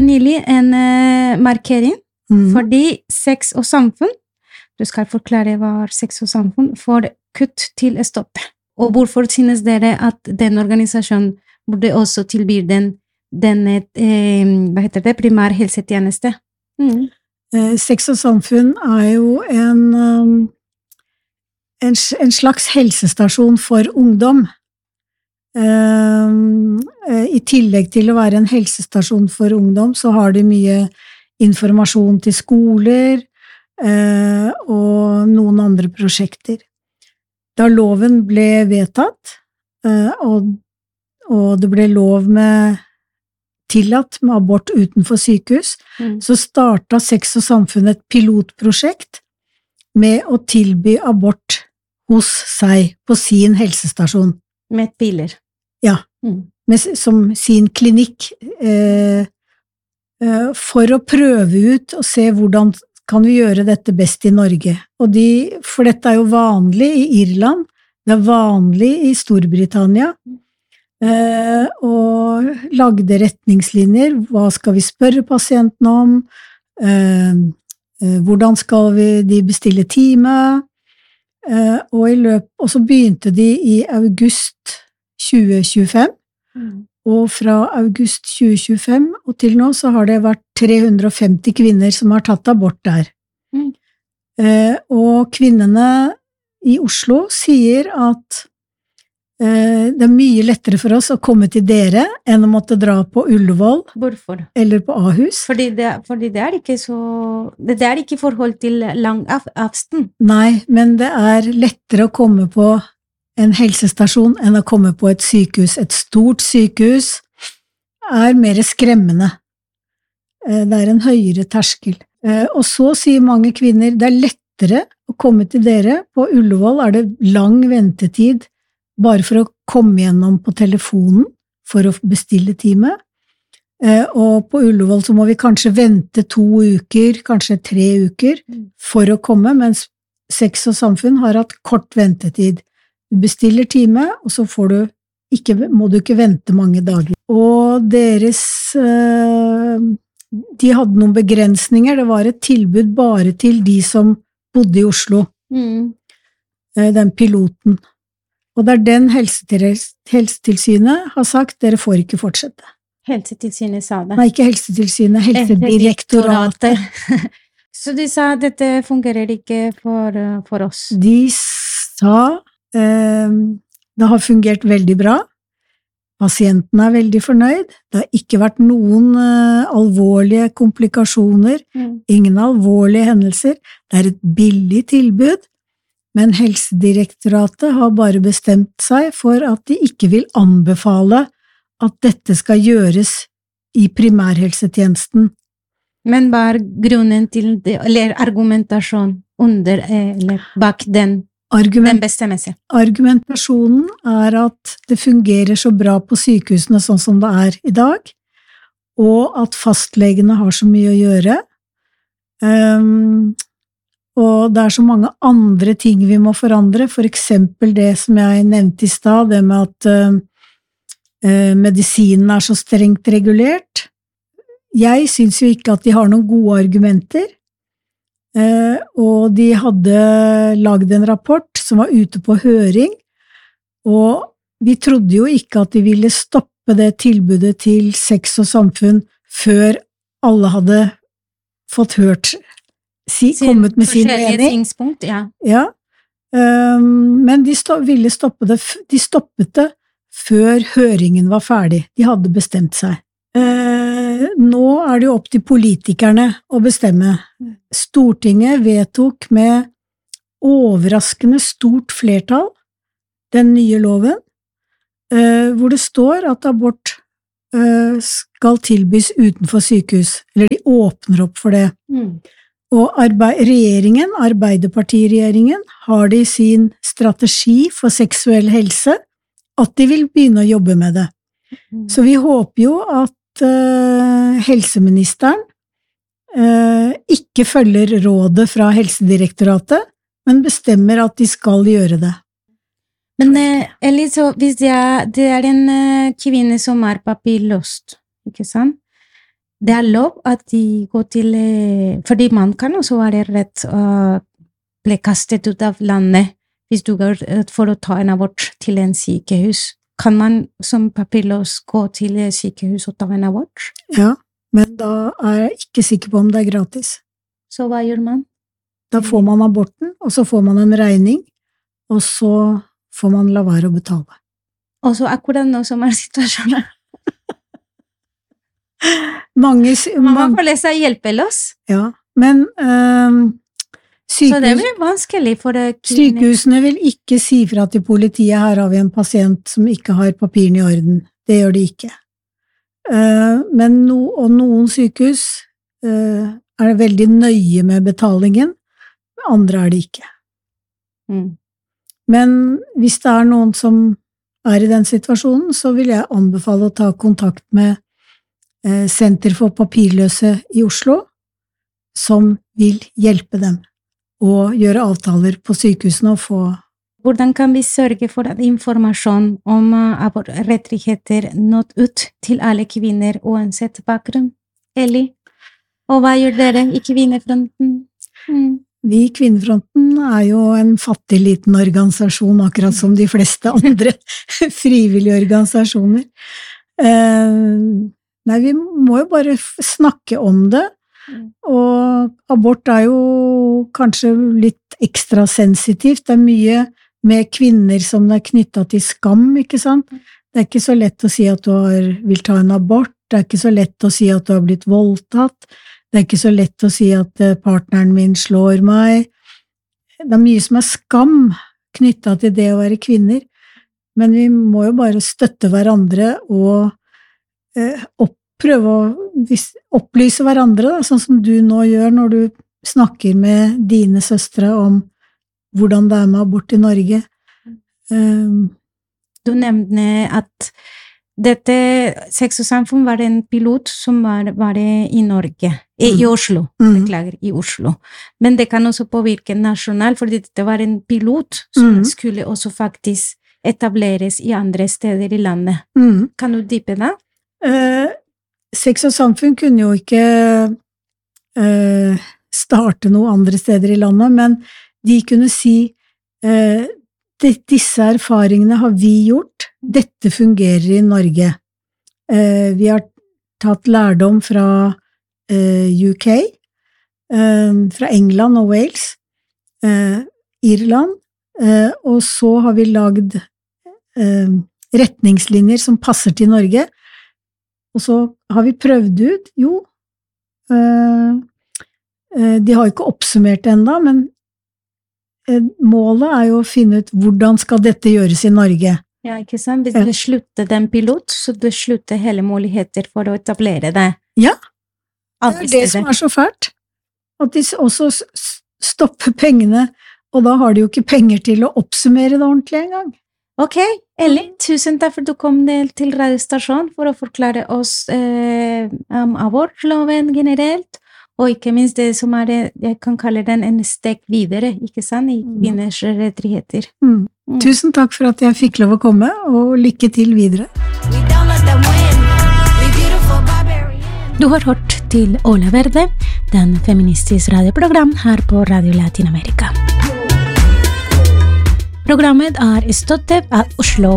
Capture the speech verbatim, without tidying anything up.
nylig en uh, markering, Mm. fordi sex og samfunn, du skal forklare hva er sex og samfunn, får kutt til å stoppe. Og hvorfor synes dere at den organisasjonen burde også tilby den, den eh, hva heter det, primærhelsetjeneste? Mm. Eh, sex og samfunn er jo en, um, en, en slags helsestasjon for ungdom. Um, eh, I tillegg til å være en helsestasjon for ungdom, så har de mye informasjon til skoler eh, og noen andre prosjekter. Da loven ble vedtatt, eh, og, og det ble lov med tillatt med abort utenfor sykehus, mm. så startet Sex og Samfunn et pilotprosjekt med å tilby abort hos seg på sin helsestasjon. Med biler. Ja, mm. med, som sin klinikk, eh, eh, for å prøve ut og se hvordan kan vi gjøre dette best i Norge. Og de, for dette er jo vanlig i Irland, det er vanlig i Storbritannia, eh, og lagde retningslinjer, hva skal vi spørre pasienten om, eh, eh, hvordan skal vi de bestille time, eh, og, i løp, og så begynte de i august tjue tjuefem, mm. og fra august tjue tjuefem og til nå så har det vært tre hundre og femti kvinner som har tatt abort der. Mm. Eh, og kvinnene i Oslo sier at eh, det er mye lettere for oss å komme til dere enn å måtte dra på Ullevål. Hvorfor? Eller på Ahus. Fordi det, fordi det er ikke så... Det er ikke i forhold til lang av, avstand. Nei, men det er lettere å komme på en helsestasjon enn å komme på et sykehus. Et stort sykehus er mer skremmende. Det er en høyere terskel. Og så sier mange kvinner, det er lettere å komme til dere. På Ullevål er det lang ventetid bare for å komme gjennom på telefonen for å bestille time. Og på Ullevål så må vi kanskje vente to uker, kanskje tre uker for å komme, mens Sex og Samfunn har hatt kort ventetid. Du bestiller time, og så får du ikke, må du ikke vente mange dager. Og deres, de hadde noen begrensninger, det var et tilbud bare til de som bodde i Oslo, mm. den piloten. Og det er den Helsetilsynet har sagt, dere får ikke fortsette. Helsetilsynet sa det? Nei, ikke Helsetilsynet, Helsedirektoratet. Så de sa at dette fungerer ikke for, for oss? De sa det har fungert veldig bra. Pasienten er veldig fornøyd. Det har ikke vært noen uh, alvorlige komplikasjoner, mm. ingen alvorlige hendelser. Det er et billig tilbud, men Helsedirektoratet har bare bestemt seg for at de ikke vil anbefale at dette skal gjøres i primærhelsetjenesten. Men hva er grunnen til det, eller argumentasjon under, eller bak den? Argument, den argumentasjonen er at det fungerer så bra på sykehusene sånn som det er i dag, og at fastlegene har så mye å gjøre, um, og det er så mange andre ting vi må forandre, for eksempel det som jeg nevnte i stad, det med at uh, uh, medisinen er så strengt regulert. Jeg synes jo ikke at de har noen gode argumenter, Uh, og de hadde laget en rapport som var ute på høring, og vi trodde jo ikke at de ville stoppe det tilbudet til Sex og Samfunn før alle hadde fått hørt, si, kommet med sin mening. Ja. Ja. Um, men de sto, ville stoppe det, de stoppet det før høringen var ferdig. De hadde bestemt seg. Uh, nå er det jo opp til politikerne å bestemme. Stortinget vedtok med overraskende stort flertall den nye loven, uh, hvor det står at abort uh, skal tilbys utenfor sykehus, eller de åpner opp for det. Mm. Og arbeid, regjeringen, Arbeiderpartiregjeringen, har de sin strategi for seksuell helse, at de vil begynne å jobbe med det. Mm. Så vi håper jo at Uh, helseministeren uh, ikke følger rådet fra Helsedirektoratet, men bestemmer at de skal gjøre det. Men uh, Elise, hvis det er, det er en uh, kvinne som er papirløst, ikke sant? det er lov at de går til eh, fordi man kan også være redd å bli kastet ut av landet hvis du går for å ta en abort til en sykehus. Kan man som papirløs gå til sykehus og ta en abort? Ja, men da er jeg ikke sikker på om det er gratis. Så hva gjør man? Da får man aborten, og så får man en regning, og så får man la være å betale. Og så akkurat nå som er situasjonen. Mange, Man mange, føler seg hjelpeløs. ja, men øhm, Så det sykehus, blir vanskelig for kvinner. sykehusene vil ikke si fra til politiet, her har vi en pasient som ikke har papirene i orden. Det gjør de ikke. Eh, men no, og noen sykehus eh, er veldig nøye med betalingen, andre er det ikke. Mm. Men hvis det er noen som er i den situasjonen, så vil jeg anbefale å ta kontakt med eh, Senter for papirløse i Oslo, som vil hjelpe dem og gjøre avtaler på sykehusene og få. Hvordan kan vi sørge for at informasjon om uh, abortrettigheter nått ut til alle kvinner uansett bakgrunn? Eli? Og hva gjør dere i Kvinnefronten? Mm. Vi i Kvinnefronten er jo en fattig liten organisasjon, akkurat som de fleste andre frivillige organisasjoner. Eh, nei, vi må jo bare f- snakke om det, og abort er jo kanskje litt ekstra sensitivt. Det er mye med kvinner som er knyttet til skam, ikke sant? Det er ikke så lett å si at du har, vil ta en abort, det er ikke så lett å si at du har blitt voldtatt, det er ikke så lett å si at eh, partneren min slår meg. Det er mye som er skam knyttet til det å være kvinner, men vi må jo bare støtte hverandre og eh, opp, prøve å vis- opplyse hverandre, da, sånn som du nå gjør når du snakker med dine søstre om hvordan det er med abort i Norge. Um, Du nevnte at dette Sex og Samfunn var en pilot som var, var i Norge, i, i Oslo, Mm. beklager, i Oslo. Men det kan også påvirke nasjonalt, fordi dette var en pilot som Mm. skulle også faktisk etableres i andre steder i landet. mm. Kan du dype det? Eh, Sex og Samfunn kunne jo ikke eh, starte noe andre steder i landet, men de kunne si eh, "Det- disse erfaringene har vi gjort, dette fungerer i Norge. Eh, vi har tatt lærdom fra eh, U K, eh, fra England og Wales, eh, Irland, eh, og så har vi lagd eh, retningslinjer som passer til Norge. Og så har vi prøvd ut, jo, øh, øh, de har ikke oppsummert det enda, men øh, målet er jo å finne ut hvordan skal dette gjøres i Norge. Ja, ikke sant? Hvis Ja. du slutter den pilot, så du slutter hele muligheter for å etablere det. Ja, Andre det er det som steder. er så fælt. At de s- også s- s- stopper pengene, og da har de jo ikke penger til å oppsummere det ordentlig engang. Ok, Ellie, tusen takk for at du kom ned til radiostasjonen for å forklare oss eh, om abortloven generelt, og ikke minst det som er, det- jeg kan kalle den en steg videre, ikke sant, i Mm. kvinners rettigheter. Mm. Mm. Tusen takk for at jeg fikk lov å komme, og lykke til videre. We don't let them win. We beautiful barbarians. Du har hørt til Ola Verde, den feministiske radioprogram her på Radio Latinamerika. Programmet er støttet av Oslo